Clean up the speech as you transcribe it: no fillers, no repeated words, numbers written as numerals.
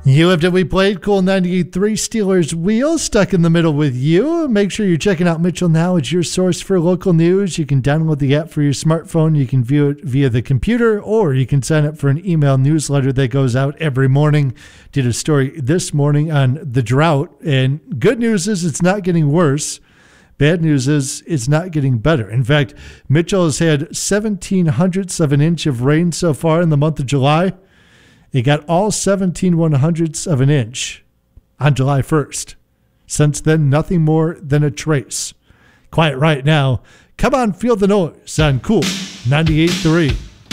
You lived it, we played. Cool 98.3 Steelers Wheel, stuck in the middle with you. Make sure you're checking out Mitchell Now. It's your source for local news. You can download the app for your smartphone. You can view it via the computer, or you can sign up for an email newsletter that goes out every morning. Did a story this morning on the drought, and good news is it's not getting worse. Bad news is it's not getting better. In fact, Mitchell has had 17/100ths of an inch of rain so far in the month of July. It got all 17/100ths of an inch on July 1st. Since then, nothing more than a trace. Quiet right now. Come on, feel the noise on Cool 98.3.